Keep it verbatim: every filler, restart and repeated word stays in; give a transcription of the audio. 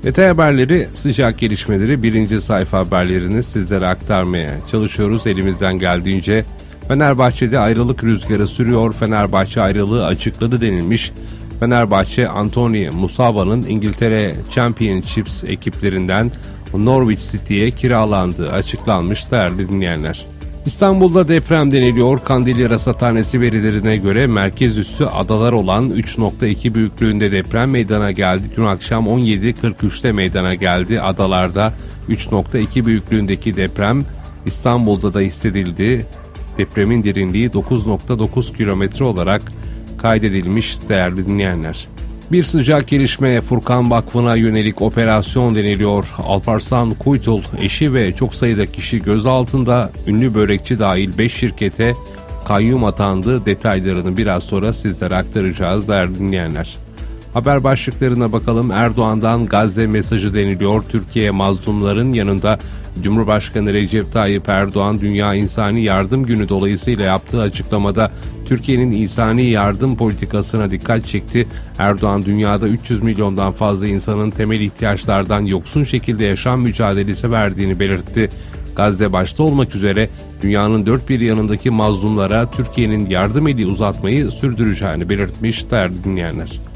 Detay haberleri, sıcak gelişmeleri, birinci sayfa haberlerini sizlere aktarmaya çalışıyoruz elimizden geldiğince. Fenerbahçe'de ayrılık rüzgarı sürüyor. Fenerbahçe ayrılığı açıkladı denilmiş. Fenerbahçe, Anthony Musaba'nın İngiltere Championships ekiplerinden Norwich City'ye kiralandığı açıklanmış değerli dinleyenler. İstanbul'da deprem deniliyor. Kandilli Rasathanesi verilerine göre merkez üssü adalar olan üç nokta iki büyüklüğünde deprem meydana geldi. Dün akşam on yedi kırk üçte meydana geldi. Adalarda üç nokta iki büyüklüğündeki deprem İstanbul'da da hissedildi. Depremin derinliği dokuz nokta dokuz kilometre olarak kaydedilmiş değerli dinleyenler. Bir sıcak gelişme, Furkan Vakfı'na yönelik operasyon deniliyor. Alparslan Kuytul, eşi ve çok sayıda kişi gözaltında, ünlü börekçi dahil beş şirkete kayyum atandı. Detaylarını biraz sonra sizlere aktaracağız değerli dinleyenler. Haber başlıklarına bakalım. Erdoğan'dan Gazze mesajı deniliyor. Türkiye mazlumların yanında. Cumhurbaşkanı Recep Tayyip Erdoğan, Dünya İnsani Yardım Günü dolayısıyla yaptığı açıklamada Türkiye'nin insani yardım politikasına dikkat çekti. Erdoğan, dünyada üç yüz milyondan fazla insanın temel ihtiyaçlardan yoksun şekilde yaşam mücadelesi verdiğini belirtti. Gazze başta olmak üzere dünyanın dört bir yanındaki mazlumlara Türkiye'nin yardım eli uzatmayı sürdüreceğini belirtmiş değerli dinleyenler.